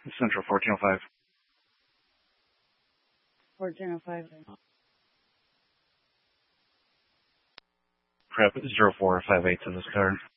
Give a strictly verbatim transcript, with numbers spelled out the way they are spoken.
Central fourteen oh five. fourteen oh five. Prep zero four five eight to this card.